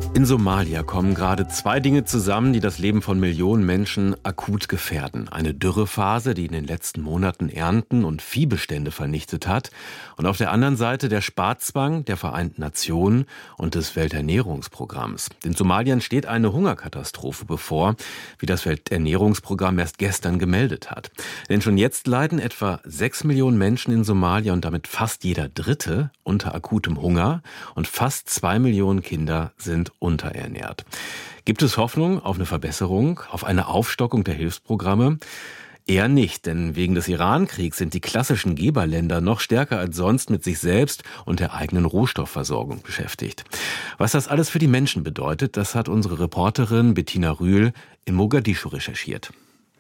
In Somalia kommen gerade zwei Dinge zusammen, die das Leben von Millionen Menschen akut gefährden. Eine Dürrephase, die in den letzten Monaten Ernten und Viehbestände vernichtet hat. Und auf der anderen Seite der Sparzwang der Vereinten Nationen und des Welternährungsprogramms. In Somalia steht eine Hungerkatastrophe bevor, wie das Welternährungsprogramm erst gestern gemeldet hat. Denn schon jetzt leiden etwa 6 Millionen Menschen in Somalia und damit fast jeder Dritte unter akutem Hunger. Und fast 2 Millionen Kinder sind unterernährt. Gibt es Hoffnung auf eine Verbesserung, auf eine Aufstockung der Hilfsprogramme? Eher nicht, denn wegen des Iran-Kriegs sind die klassischen Geberländer noch stärker als sonst mit sich selbst und der eigenen Rohstoffversorgung beschäftigt. Was das alles für die Menschen bedeutet, das hat unsere Reporterin Bettina Rühl in Mogadischu recherchiert.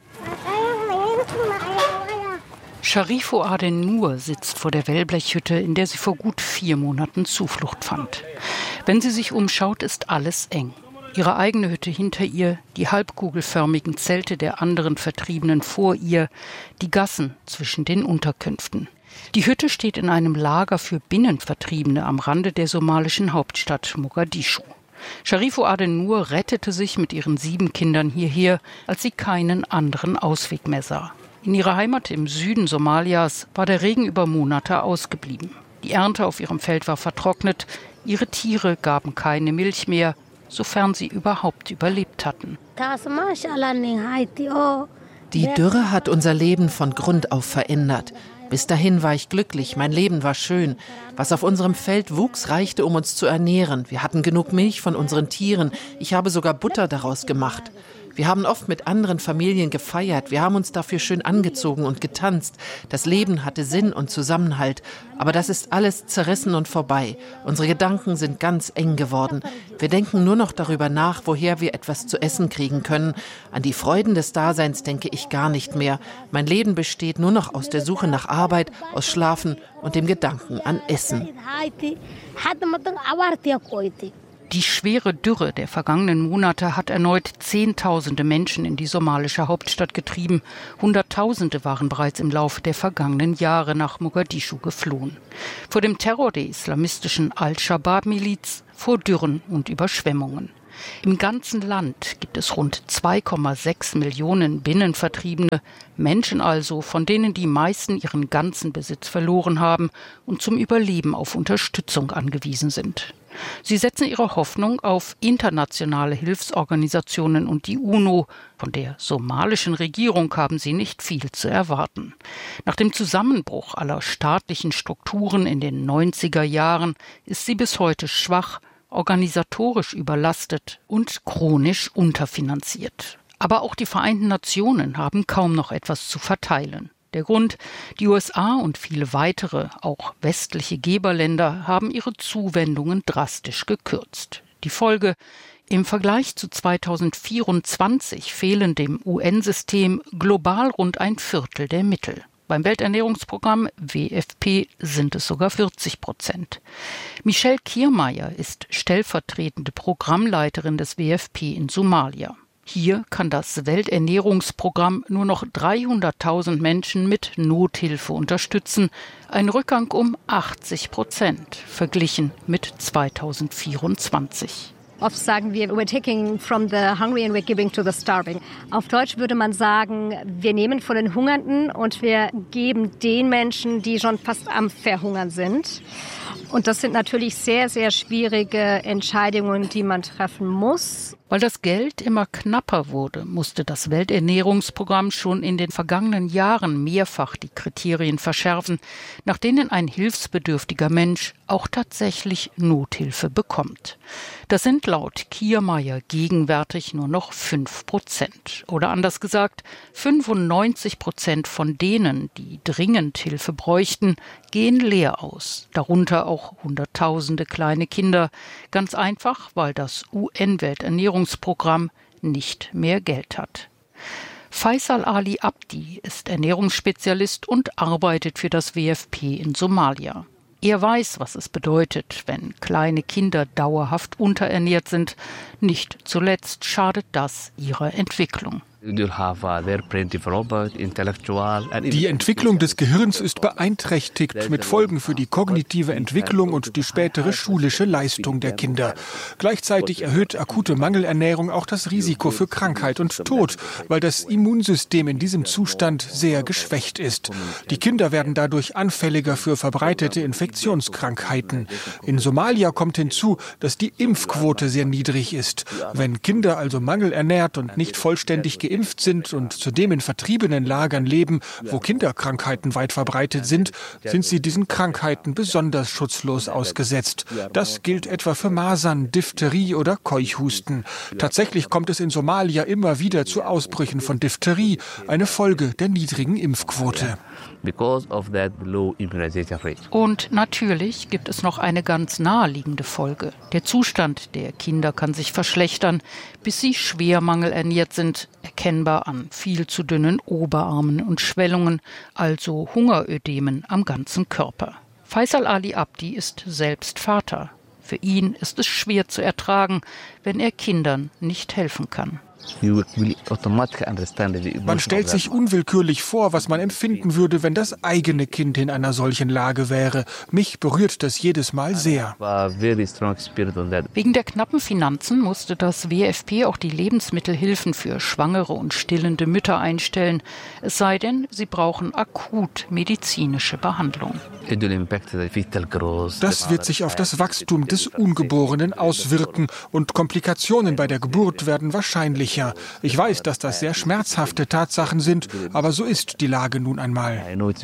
Sharifo Aden-Nur sitzt vor der Wellblechhütte, in der sie vor gut 4 Monaten Zuflucht fand. Wenn sie sich umschaut, ist alles eng. Ihre eigene Hütte hinter ihr, die halbkugelförmigen Zelte der anderen Vertriebenen vor ihr, die Gassen zwischen den Unterkünften. Die Hütte steht in einem Lager für Binnenvertriebene am Rande der somalischen Hauptstadt Mogadischu. Sharifo Aden-Nur rettete sich mit ihren 7 Kindern hierher, als sie keinen anderen Ausweg mehr sah. In ihrer Heimat im Süden Somalias war der Regen über Monate ausgeblieben. Die Ernte auf ihrem Feld war vertrocknet, ihre Tiere gaben keine Milch mehr, sofern sie überhaupt überlebt hatten. Die Dürre hat unser Leben von Grund auf verändert. Bis dahin war ich glücklich, mein Leben war schön. Was auf unserem Feld wuchs, reichte, um uns zu ernähren. Wir hatten genug Milch von unseren Tieren. Ich habe sogar Butter daraus gemacht. Wir haben oft mit anderen Familien gefeiert. Wir haben uns dafür schön angezogen und getanzt. Das Leben hatte Sinn und Zusammenhalt. Aber das ist alles zerrissen und vorbei. Unsere Gedanken sind ganz eng geworden. Wir denken nur noch darüber nach, woher wir etwas zu essen kriegen können. An die Freuden des Daseins denke ich gar nicht mehr. Mein Leben besteht nur noch aus der Suche nach Arbeit, aus Schlafen und dem Gedanken an Essen. Die schwere Dürre der vergangenen Monate hat erneut Zehntausende Menschen in die somalische Hauptstadt getrieben. Hunderttausende waren bereits im Laufe der vergangenen Jahre nach Mogadischu geflohen. Vor dem Terror der islamistischen Al-Shabaab-Miliz, vor Dürren und Überschwemmungen. Im ganzen Land gibt es rund 2,6 Millionen Binnenvertriebene, Menschen also, von denen die meisten ihren ganzen Besitz verloren haben und zum Überleben auf Unterstützung angewiesen sind. Sie setzen ihre Hoffnung auf internationale Hilfsorganisationen und die UNO. Von der somalischen Regierung haben sie nicht viel zu erwarten. Nach dem Zusammenbruch aller staatlichen Strukturen in den 90er Jahren ist sie bis heute schwach, organisatorisch überlastet und chronisch unterfinanziert. Aber auch die Vereinten Nationen haben kaum noch etwas zu verteilen. Der Grund: die USA und viele weitere, auch westliche Geberländer, haben ihre Zuwendungen drastisch gekürzt. Die Folge: im Vergleich zu 2024 fehlen dem UN-System global rund ein Viertel der Mittel. Beim Welternährungsprogramm WFP sind es sogar 40%. Michelle Kiermeier ist stellvertretende Programmleiterin des WFP in Somalia. Hier kann das Welternährungsprogramm nur noch 300.000 Menschen mit Nothilfe unterstützen. Ein Rückgang um 80%, verglichen mit 2024. Oft sagen wir, we're taking from the hungry and we're giving to the starving. Auf Deutsch würde man sagen, wir nehmen von den Hungernden und wir geben den Menschen, die schon fast am Verhungern sind. Und das sind natürlich sehr, sehr schwierige Entscheidungen, die man treffen muss. Weil das Geld immer knapper wurde, musste das Welternährungsprogramm schon in den vergangenen Jahren mehrfach die Kriterien verschärfen, nach denen ein hilfsbedürftiger Mensch auch tatsächlich Nothilfe bekommt. Das sind laut Kiermeier gegenwärtig nur noch 5%. Oder anders gesagt, 95% von denen, die dringend Hilfe bräuchten, gehen leer aus. Darunter auch Hunderttausende kleine Kinder. Ganz einfach, weil das UN-Welternährungsprogramm nicht mehr Geld hat. Faisal Ali Abdi ist Ernährungsspezialist und arbeitet für das WFP in Somalia. Er weiß, was es bedeutet, wenn kleine Kinder dauerhaft unterernährt sind. Nicht zuletzt schadet das ihrer Entwicklung. Die Entwicklung des Gehirns ist beeinträchtigt, mit Folgen für die kognitive Entwicklung und die spätere schulische Leistung der Kinder. Gleichzeitig erhöht akute Mangelernährung auch das Risiko für Krankheit und Tod, weil das Immunsystem in diesem Zustand sehr geschwächt ist. Die Kinder werden dadurch anfälliger für verbreitete Infektionskrankheiten. In Somalia kommt hinzu, dass die Impfquote sehr niedrig ist. Wenn Kinder also mangelernährt und nicht vollständig geimpft sind und zudem in vertriebenen Lagern leben, wo Kinderkrankheiten weit verbreitet sind sie diesen Krankheiten besonders schutzlos ausgesetzt. Das gilt etwa für Masern, Diphtherie oder Keuchhusten. Tatsächlich kommt es in Somalia immer wieder zu Ausbrüchen von Diphtherie, eine Folge der niedrigen Impfquote. Und natürlich gibt es noch eine ganz naheliegende Folge. Der Zustand der Kinder kann sich verschlechtern, bis sie schwer mangelernährt sind, erkennbar an viel zu dünnen Oberarmen und Schwellungen, also Hungerödemen am ganzen Körper. Faisal Ali Abdi ist selbst Vater. Für ihn ist es schwer zu ertragen, wenn er Kindern nicht helfen kann. Man stellt sich unwillkürlich vor, was man empfinden würde, wenn das eigene Kind in einer solchen Lage wäre. Mich berührt das jedes Mal sehr. Wegen der knappen Finanzen musste das WFP auch die Lebensmittelhilfen für schwangere und stillende Mütter einstellen. Es sei denn, sie brauchen akut medizinische Behandlung. Das wird sich auf das Wachstum des Ungeborenen auswirken und Komplikationen bei der Geburt werden wahrscheinlicher. Ich weiß, dass das sehr schmerzhafte Tatsachen sind, aber so ist die Lage nun einmal.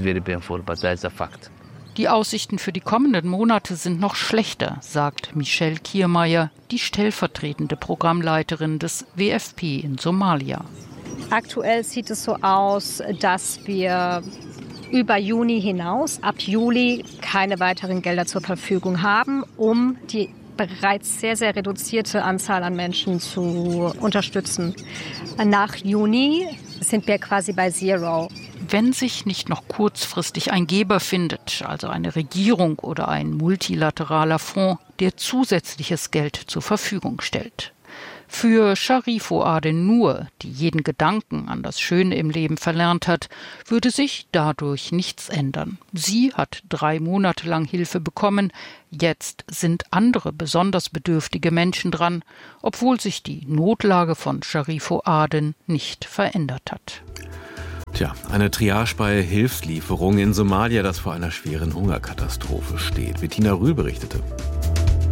Die Aussichten für die kommenden Monate sind noch schlechter, sagt Michelle Kiermeier, die stellvertretende Programmleiterin des WFP in Somalia. Aktuell sieht es so aus, dass wir über Juni hinaus, ab Juli, keine weiteren Gelder zur Verfügung haben, um die bereits sehr, sehr reduzierte Anzahl an Menschen zu unterstützen. Nach Juni sind wir quasi bei Zero. Wenn sich nicht noch kurzfristig ein Geber findet, also eine Regierung oder ein multilateraler Fonds, der zusätzliches Geld zur Verfügung stellt. Für Sharifo Aden Nur, die jeden Gedanken an das Schöne im Leben verlernt hat, würde sich dadurch nichts ändern. Sie hat 3 Monate lang Hilfe bekommen. Jetzt sind andere besonders bedürftige Menschen dran, obwohl sich die Notlage von Sharifo Aden nicht verändert hat. Tja, eine Triage bei Hilfslieferungen in Somalia, das vor einer schweren Hungerkatastrophe steht. Bettina Rühl berichtete.